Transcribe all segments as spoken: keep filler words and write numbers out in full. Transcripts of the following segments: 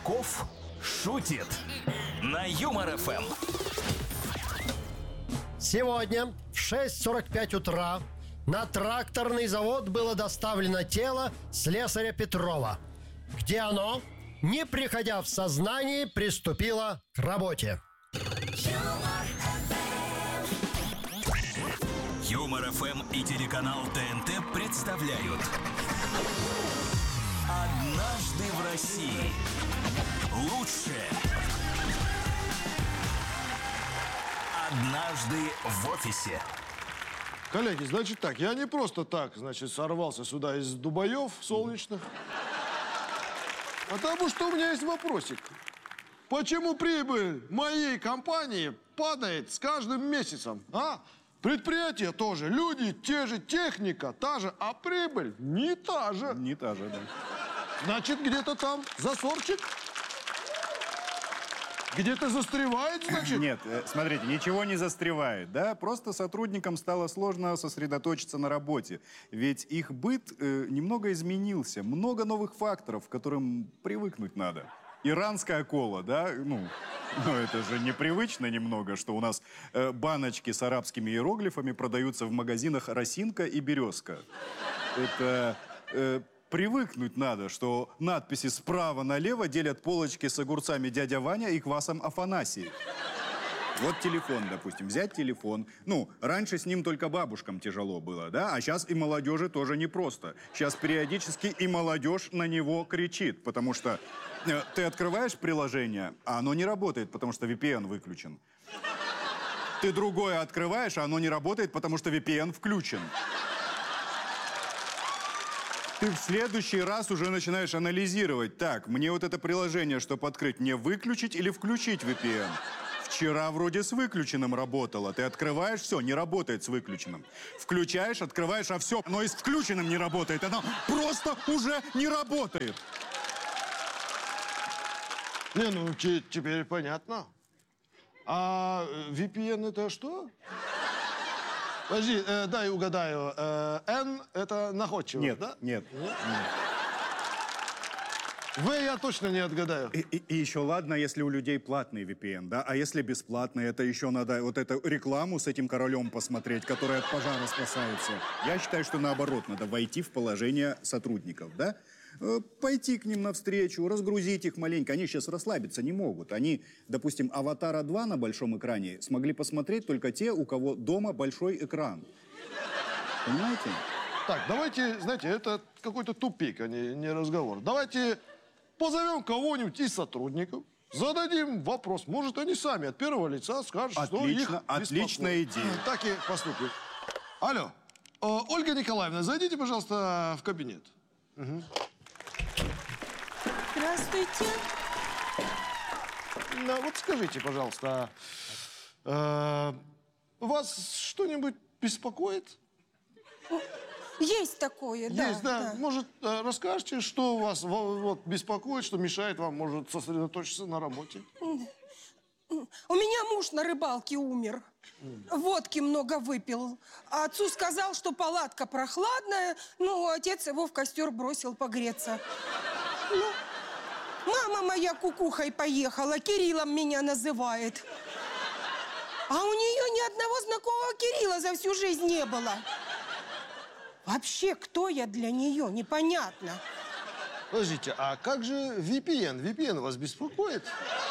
Качков шутит на Юмор ФМ. Сегодня в шесть сорок пять утра на тракторный завод было доставлено тело слесаря Петрова, где оно, не приходя в сознание, приступило к работе. Юмор ФМ и телеканал ТНТ представляют «Однажды в России». Лучшее. «Однажды в офисе». Коллеги, значит так, я не просто так, значит, сорвался сюда из Дубаев солнечных. Потому что у меня есть вопросик. Почему прибыль моей компании падает с каждым месяцем, а? Предприятие тоже, люди те же, техника та же, а прибыль не та же. Не та же, да. Значит, где-то там засорчик? Где-то застревает, значит? Нет, э, смотрите, ничего не застревает, да? Просто сотрудникам стало сложно сосредоточиться на работе. Ведь их быт э, немного изменился. Много новых факторов, к которым привыкнуть надо. Иранская кола, да? Ну, ну это же непривычно немного, что у нас э, баночки с арабскими иероглифами продаются в магазинах «Росинка» и «Березка». Это... Э, Привыкнуть надо, что надписи справа налево делят полочки с огурцами дядя Ваня и квасом Афанасий. Вот телефон, допустим, взять телефон. Ну, раньше с ним только бабушкам тяжело было, да? А сейчас и молодежи тоже непросто. Сейчас периодически и молодежь на него кричит, потому что э, ты открываешь приложение, а оно не работает, потому что ви пи эн выключен. Ты другое открываешь, а оно не работает, потому что ви пи эн включен. Ты в следующий раз уже начинаешь анализировать. Так, мне вот это приложение, чтобы открыть, мне выключить или включить ви пи эн? Вчера вроде с выключенным работало. Ты открываешь, все, не работает с выключенным. Включаешь, открываешь, а все, но и с включенным не работает. Оно просто уже не работает. Не, ну теперь понятно. А ви пи эн это что? Подожди, э, дай угадаю. Э, N это находчиво, Нет, да? нет, нет. В я точно не отгадаю. И, и, и еще ладно, если у людей платный ви пи эн, да? А если бесплатный, это еще надо вот эту рекламу с этим королем посмотреть, который от пожара спасается. Я считаю, что наоборот, надо войти в положение сотрудников, да? Пойти к ним навстречу, разгрузить их маленько. Они сейчас расслабиться не могут. Они, допустим, «Аватара два» на большом экране смогли посмотреть только те, у кого дома большой экран. Понимаете? Так, давайте, знаете, это какой-то тупик, а не, не разговор. Давайте позовем кого-нибудь из сотрудников, зададим вопрос. Может, они сами от первого лица скажут, Отлично, что их беспокоит. отличная идея. Так и поступим. Алло, э, Ольга Николаевна, зайдите, пожалуйста, в кабинет. Угу. Здравствуйте. Ну, вот скажите, пожалуйста, э, вас что-нибудь беспокоит? Есть такое, да. Есть, да. да. Может, э, расскажете, что вас вот, беспокоит, что мешает вам, может, сосредоточиться на работе? У меня муж на рыбалке умер. Водки много выпил. А отцу сказал, что палатка прохладная. Ну, отец его в костер бросил погреться. Ну, мама моя кукухой поехала, Кириллом меня называет. А у нее ни одного знакомого Кирилла за всю жизнь не было. Вообще, кто я для нее, непонятно. Подождите, а как же ви пи эн? ви пи эн вас беспокоит?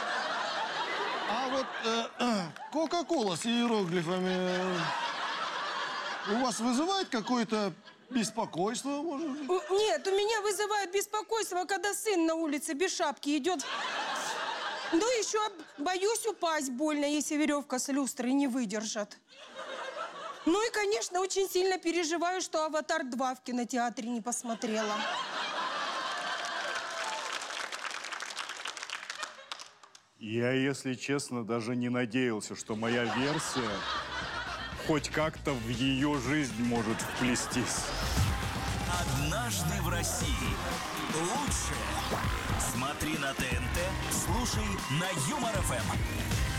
А вот э, э, Кока-кола с иероглифами э, у вас вызывает какое-то беспокойство, может быть? Нет, у меня вызывает беспокойство, когда сын на улице без шапки идет. Ну, еще боюсь упасть больно, если веревка с люстрой не выдержит. Ну и, конечно, очень сильно переживаю, что «Аватар два» в кинотеатре не посмотрела. Я, если честно, даже не надеялся, что моя версия хоть как-то в ее жизнь может вплестись. «Однажды в России». Лучшее. Смотри на ТНТ, слушай на Юмор ФМ.